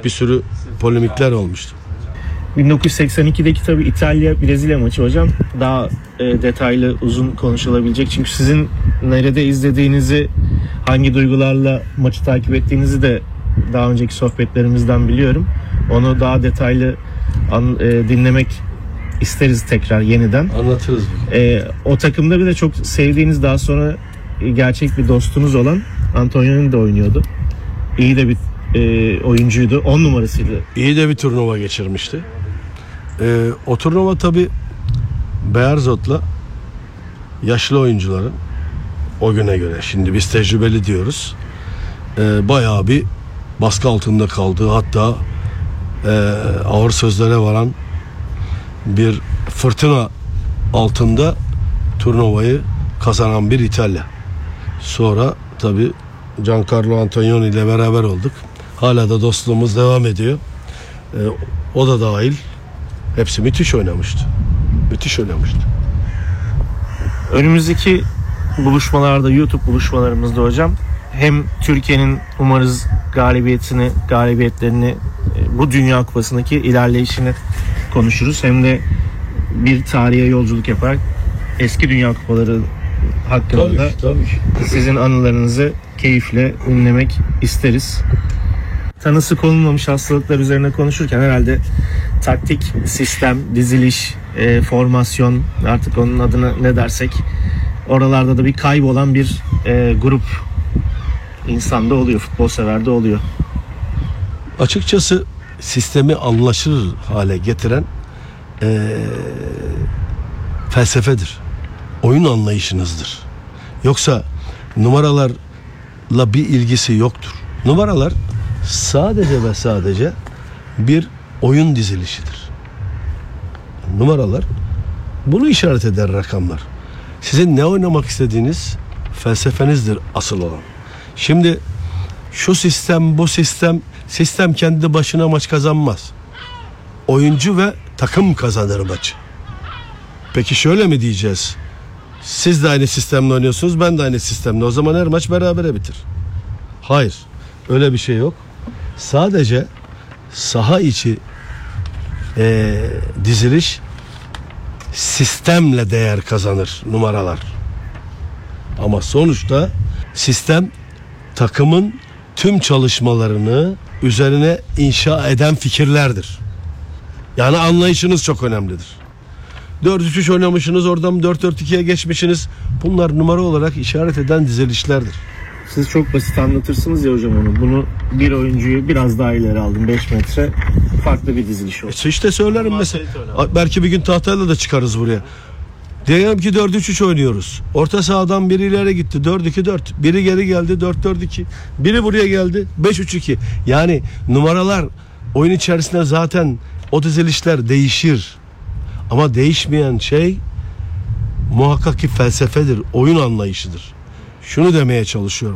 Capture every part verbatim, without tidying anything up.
bir sürü polemikler olmuştu. bin dokuz yüz seksen ikideki tabii İtalya-Brezilya maçı hocam daha e, detaylı uzun konuşulabilecek. Çünkü sizin nerede izlediğinizi, hangi duygularla maçı takip ettiğinizi de daha önceki sohbetlerimizden biliyorum. Onu daha detaylı an, e, dinlemek isteriz tekrar yeniden. Anlatırız. E, o takımda bir de çok sevdiğiniz, daha sonra gerçek bir dostunuz olan Antonioni de oynuyordu. İyi de bir e, oyuncuydu. on numarasıydı. İyi de bir turnuva geçirmişti. Ee, o turnuva tabii Bearzot'la yaşlı oyuncuların, o güne göre, şimdi biz tecrübeli diyoruz, ee, bayağı bir baskı altında kaldığı, hatta e, ağır sözlere varan bir fırtına altında turnuvayı kazanan bir İtalya. Sonra tabii Giancarlo Antonioni ile beraber olduk. Hala da dostluğumuz devam ediyor. Ee, o da dahil hepsi müthiş oynamıştı. Müthiş oynamıştı. Önümüzdeki buluşmalarda, YouTube buluşmalarımızda hocam hem Türkiye'nin umarız galibiyetini, galibiyetlerini, bu Dünya Kupası'ndaki ilerleyişini konuşuruz. Hem de bir tarihe yolculuk yaparak eski Dünya Kupaları hakkında Tabii, da tabii. sizin anılarınızı keyifle dinlemek isteriz. Tanısı konulmamış hastalıklar üzerine konuşurken herhalde taktik, sistem, diziliş, e, formasyon, artık onun adına ne dersek, oralarda da bir kaybolan bir e, grup insanda oluyor, futbol severde oluyor. Açıkçası sistemi anlaşılır hale getiren ee, felsefedir. Oyun anlayışınızdır. Yoksa numaralarla bir ilgisi yoktur. Numaralar sadece ve sadece bir oyun dizilişidir. Numaralar bunu işaret eder, rakamlar. Sizin ne oynamak istediğiniz felsefenizdir asıl olan. Şimdi şu sistem, bu sistem, sistem kendi başına maç kazanmaz. Oyuncu ve takım kazanır maçı. Peki şöyle mi diyeceğiz? Siz de aynı sistemle oynuyorsunuz, ben de aynı sistemle. O zaman her maç berabere bitir. Hayır, öyle bir şey yok. Sadece saha içi e, diziliş sistemle değer kazanır, numaralar. Ama sonuçta sistem takımın tüm çalışmalarını üzerine inşa eden fikirlerdir. Yani anlayışınız çok önemlidir. dört üç üç oynamışsınız, oradan dört dört ikiye geçmişsiniz. Bunlar numara olarak işaret eden dizilişlerdir. Siz çok basit anlatırsınız ya hocam onu. Bunu bir oyuncuyu biraz daha ileri aldım, beş metre, farklı bir diziliş oldu. E işte söylerim mesela. Belki bir gün tahtayla da çıkarız buraya. Diyelim ki dört üç üç oynuyoruz. Orta sahadan biri ileri gitti, dört iki dört. Biri geri geldi, dört dört iki. Biri buraya geldi, beş üç iki. Yani numaralar oyun içerisinde zaten o dizilişler değişir. Ama değişmeyen şey muhakkak ki felsefedir, oyun anlayışıdır. Şunu demeye çalışıyorum.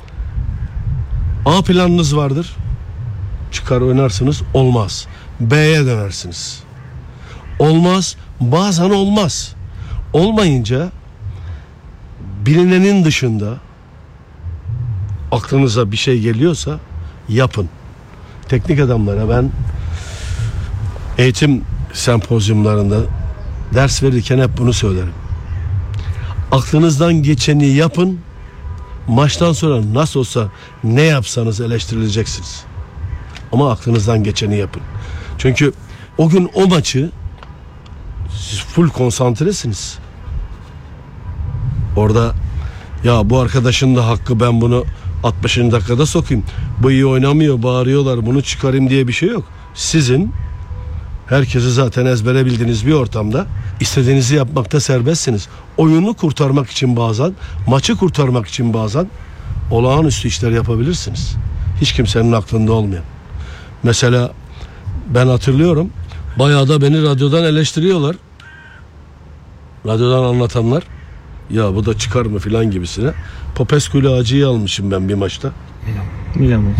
A planınız vardır. Çıkar oynarsınız, olmaz. B'ye dönersiniz. Olmaz, bazen olmaz. Olmayınca bilinenin dışında aklınıza bir şey geliyorsa yapın. Teknik adamlara ben eğitim sempozyumlarında ders verirken hep bunu söylerim. Aklınızdan geçeni yapın. Maçtan sonra nasıl olsa ne yapsanız eleştirileceksiniz. Ama aklınızdan geçeni yapın. Çünkü o gün o maçı siz full konsantresiniz. Orada ya bu arkadaşın da hakkı, ben bunu altmışıncı dakikada sokayım. Bu iyi oynamıyor, bağırıyorlar, bunu çıkarayım diye bir şey yok. Sizin herkesi zaten ezbere bildiğiniz bir ortamda istediğinizi yapmakta serbestsiniz. Oyunu kurtarmak için bazen, maçı kurtarmak için bazen olağanüstü işler yapabilirsiniz. Hiç kimsenin aklında olmayan. Mesela ben hatırlıyorum, bayağı da beni radyodan eleştiriyorlar. Radyodan anlatanlar. Ya bu da çıkar mı filan gibisine. Popescu ile Hacı'yı almışım ben bir maçta. Milan maçı.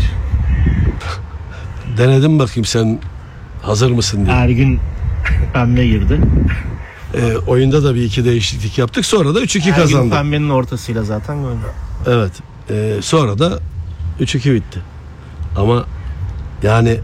Denedim bakayım sen hazır mısın diye. Ergün pembe girdi. E, oyunda da bir iki değişiklik yaptık. Sonra da üç iki kazandık. Ergün pembenin ortasıyla zaten gol. Evet. E, sonra da üç iki bitti. Ama yani